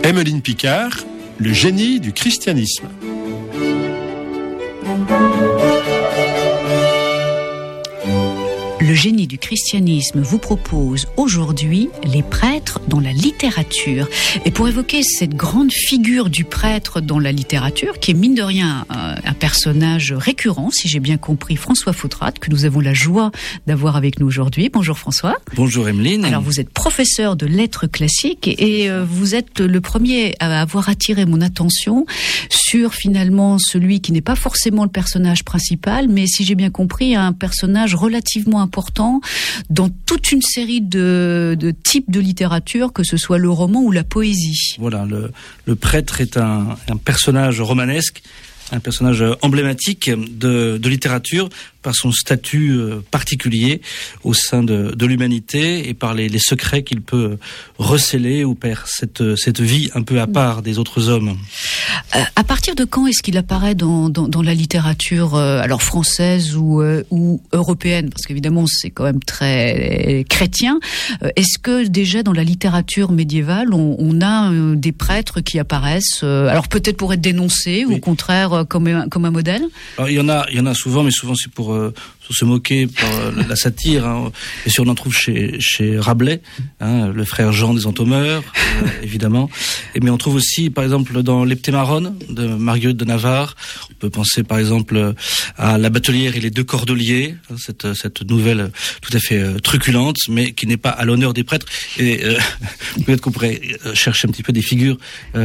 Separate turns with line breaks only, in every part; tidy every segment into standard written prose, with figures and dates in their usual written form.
Emmeline Picard, le génie du christianisme.
Le génie du christianisme vous propose aujourd'hui les prêtres dans la littérature. Et pour évoquer cette grande figure du prêtre dans la littérature, qui est mine de rien un personnage récurrent, si j'ai bien compris, François Fautrade, que nous avons la joie d'avoir avec nous aujourd'hui. Bonjour François.
Bonjour Emmeline.
Alors vous êtes professeur de lettres classiques et vous êtes le premier à avoir attiré mon attention sur finalement celui qui n'est pas forcément le personnage principal, mais si j'ai bien compris, un personnage relativement important dans toute une série de types de littérature, que ce soit le roman ou la poésie.
Voilà, le prêtre est un personnage romanesque, un personnage emblématique de littérature par son statut particulier au sein de l'humanité et par les secrets qu'il peut recéler ou par cette vie un peu à part des autres hommes.
À partir de quand est-ce qu'il apparaît dans la littérature alors française ou européenne, parce qu'évidemment c'est quand même très chrétien. Est-ce que déjà dans la littérature médiévale on a des prêtres qui apparaissent alors peut-être pour être dénoncés, oui, ou au contraire comme un modèle?
Alors, il y en a souvent, mais souvent c'est pour se moquer par la satire, hein. Et si on en trouve chez Rabelais, hein, le frère Jean des Entomeurs, évidemment. Mais on trouve aussi, par exemple, dans l'Heptémaron de Marguerite de Navarre. On peut penser, par exemple, à La Batelière et les deux Cordeliers, cette nouvelle tout à fait truculente, mais qui n'est pas à l'honneur des prêtres. Et peut-être qu'on pourrait chercher un petit peu des figures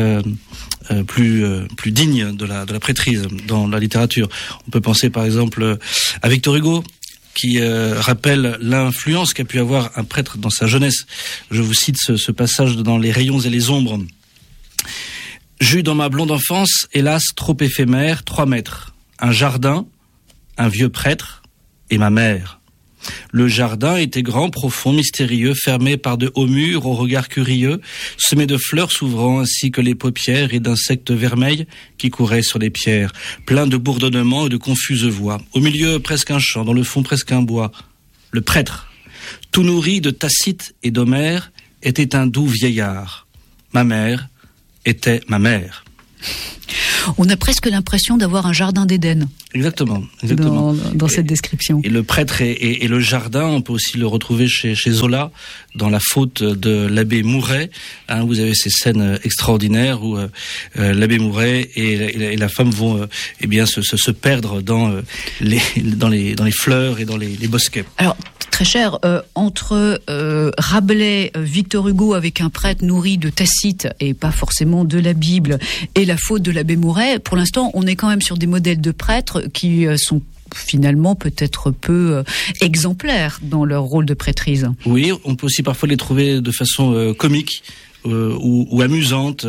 plus dignes de la prêtrise dans la littérature. On peut penser, par exemple, à Victor Hugo, qui rappelle l'influence qu'a pu avoir un prêtre dans sa jeunesse. Je vous cite ce passage dans Les rayons et les ombres. J'eus dans ma blonde enfance, hélas trop éphémère, 3 maîtres, un jardin, un vieux prêtre et ma mère. Le jardin était grand, profond, mystérieux, fermé par de hauts murs au regard curieux, semé de fleurs s'ouvrant ainsi que les paupières et d'insectes vermeils qui couraient sur les pierres, plein de bourdonnements et de confuses voix. Au milieu presque un champ, dans le fond presque un bois. Le prêtre, tout nourri de Tacite et d'Homère, était un doux vieillard. Ma mère était ma mère.
On a presque l'impression d'avoir un jardin d'Éden.
Exactement.
Dans cette description.
Et le prêtre et le jardin, on peut aussi le retrouver chez Zola, dans La Faute de l'abbé Mouret. Hein, vous avez ces scènes extraordinaires où l'abbé Mouret et la femme vont se perdre dans les fleurs et dans les bosquets.
Alors, très cher, entre Rabelais, Victor Hugo avec un prêtre nourri de Tacite et pas forcément de la Bible, et La Faute de l'abbé Mouret, pour l'instant, on est quand même sur des modèles de prêtres qui sont finalement peut-être peu exemplaires dans leur rôle de prêtrise. Oui,
on peut aussi parfois les trouver de façon comique. Ou amusante,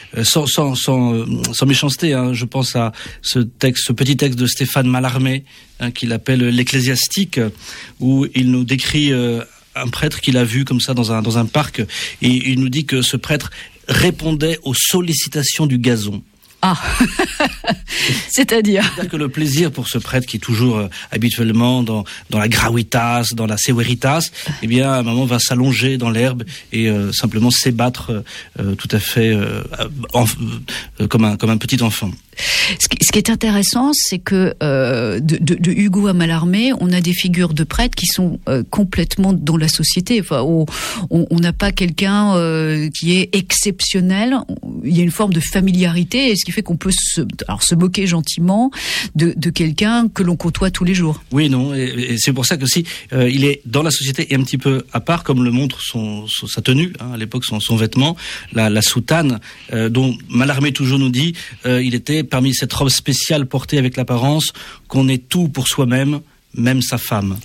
sans méchanceté, hein. Je pense à ce petit texte de Stéphane Mallarmé, hein, qu'il appelle l'Ecclésiastique, où il nous décrit un prêtre qu'il a vu comme ça dans un parc, et il nous dit que ce prêtre répondait aux sollicitations du gazon.
Ah, c'est-à-dire
que le plaisir pour ce prêtre qui est toujours habituellement dans la gravitas, dans la severitas, eh bien à un moment va s'allonger dans l'herbe et simplement s'ébattre tout à fait comme un petit enfant.
Ce qui est intéressant, c'est que de Hugo à Mallarmé, on a des figures de prêtres qui sont complètement dans la société. Enfin, on n'a pas quelqu'un qui est exceptionnel. Il y a une forme de familiarité, et ce qui fait qu'on peut se moquer gentiment de quelqu'un que l'on côtoie tous les jours.
Oui, non, et c'est pour ça que si il est dans la société et un petit peu à part, comme le montre sa tenue, hein, à l'époque son vêtement, la soutane, dont Mallarmé toujours nous dit, il était parmi cette robe spéciale portée avec l'apparence qu'on est tout pour soi-même, même sa femme.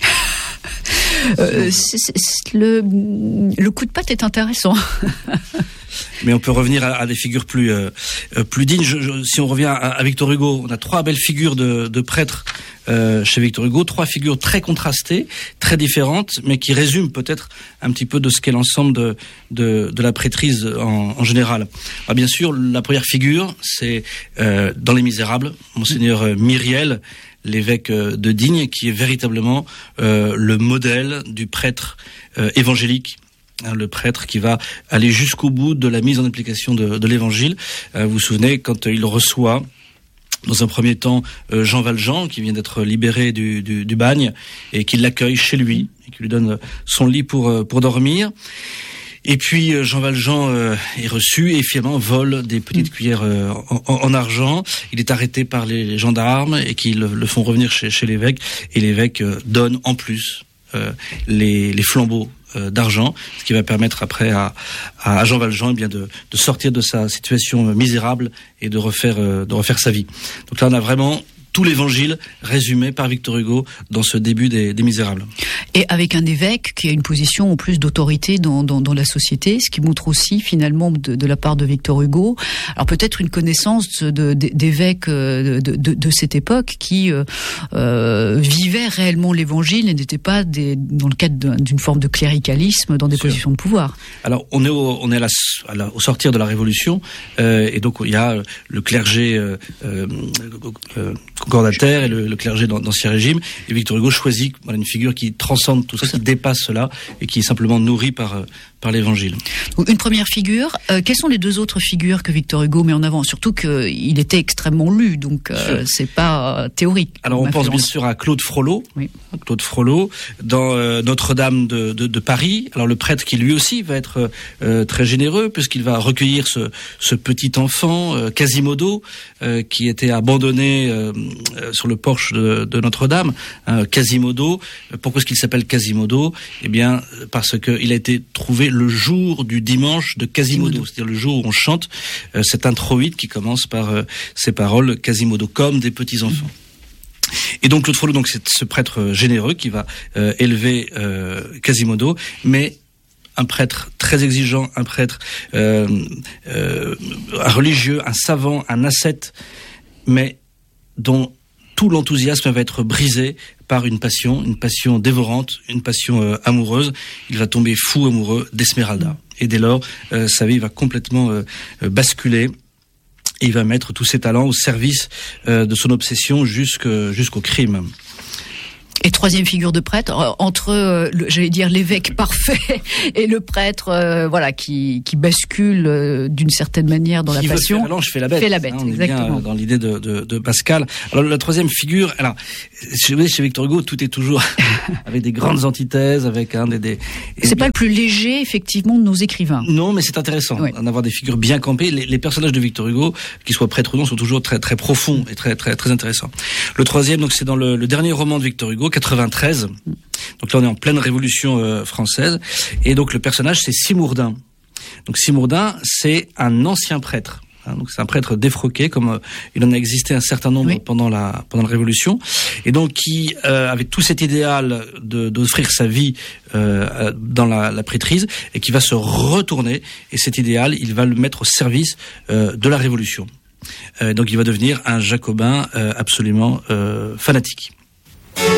Le coup de patte est intéressant.
Mais on peut revenir à des figures plus dignes. Si on revient à Victor Hugo, on a 3 belles figures de prêtres chez Victor Hugo, 3 figures très contrastées, très différentes, mais qui résument peut-être un petit peu de ce qu'est l'ensemble de la prêtrise en général. Alors bien sûr, la première figure, c'est dans Les Misérables, Monseigneur Myriel, l'évêque de Digne, qui est véritablement le modèle du prêtre évangélique le prêtre qui va aller jusqu'au bout de la mise en application de l'Évangile. Vous vous souvenez, quand il reçoit dans un premier temps Jean Valjean, qui vient d'être libéré du bagne, et qui l'accueille chez lui, et qui lui donne son lit pour dormir. Et puis Jean Valjean est reçu et finalement vole des petites cuillères en argent. Il est arrêté par les gendarmes et qui le font revenir chez l'évêque. Et l'évêque donne en plus les flambeaux d'argent, ce qui va permettre après à Jean Valjean de sortir de sa situation misérable et de refaire sa vie. Donc là on a vraiment tout l'évangile résumé par Victor Hugo dans ce début des Misérables.
Et avec un évêque qui a une position en plus d'autorité dans la société, ce qui montre aussi finalement de la part de Victor Hugo, alors peut-être une connaissance d'évêques de cette époque qui vivaient réellement l'évangile et n'étaient pas dans le cadre d'une forme de cléricalisme dans des positions de pouvoir.
Alors on est au sortir de la Révolution et donc il y a le clergé concordataire et le clergé d'Ancien Régime, et Victor Hugo choisit une figure qui transcende tout ça, qui dépasse cela et qui est simplement nourrie par l'Évangile.
Une première figure. Quelles sont les deux autres figures que Victor Hugo met en avant? Surtout qu'il était extrêmement lu, donc c'est pas théorique.
Alors on pense bien sûr à Claude Frollo. Oui. Claude Frollo dans Notre-Dame de Paris. Alors le prêtre qui lui aussi va être très généreux puisqu'il va recueillir ce petit enfant Quasimodo qui était abandonné sur le porche de Notre-Dame. Quasimodo. Pourquoi est-ce qu'il s'appelle Quasimodo? Eh bien parce qu'il a été trouvé le jour du dimanche de Quasimodo, c'est-à-dire le jour où on chante cet introïde qui commence par ces paroles Quasimodo, comme des petits enfants. Et donc Claude Frollo, c'est ce prêtre généreux qui va élever Quasimodo, mais un prêtre très exigeant, un prêtre un religieux, un savant, un ascète, mais dont tout l'enthousiasme va être brisé par une passion dévorante, une passion amoureuse. Il va tomber fou amoureux d'Esmeralda. Et dès lors, sa vie va complètement basculer. Et il va mettre tous ses talents au service de son obsession jusqu'au crime.
Et troisième figure de prêtre, entre, j'allais dire, l'évêque parfait et le prêtre, qui bascule d'une certaine manière dans la passion.
Je fais la bête. On est bien dans l'idée de Pascal. Alors la troisième figure, chez Victor Hugo, tout est toujours avec des grandes antithèses, avec
c'est pas le plus léger, effectivement, de nos écrivains.
Non, mais c'est intéressant d'en avoir des figures bien campées. Les personnages de Victor Hugo, qu'ils soient prêtres ou non, sont toujours très très profonds et très très très intéressants. Le troisième, c'est dans le dernier roman de Victor Hugo, 93. Donc là on est en pleine Révolution française, et donc le personnage c'est Simourdin. Donc Simourdin c'est un ancien prêtre. Donc c'est un prêtre défroqué, comme il en a existé un certain nombre pendant la Révolution, et donc qui avait tout cet idéal d'offrir sa vie dans la prêtrise, et qui va se retourner, et cet idéal il va le mettre au service de la Révolution. Donc il va devenir un jacobin absolument fanatique.